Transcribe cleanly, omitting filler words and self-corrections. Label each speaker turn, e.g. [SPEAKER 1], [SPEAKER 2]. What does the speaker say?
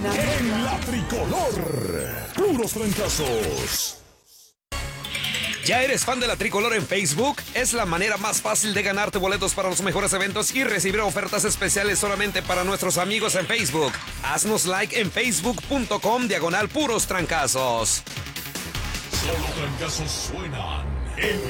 [SPEAKER 1] En la tricolor, puros trancazos.
[SPEAKER 2] ¿Ya eres fan de la Tricolor en Facebook? Es la manera más fácil de ganarte boletos para los mejores eventos y recibir ofertas especiales solamente para nuestros amigos en Facebook. Haznos like en facebook.com/puros trancazos.
[SPEAKER 1] Solo trancazos suenan en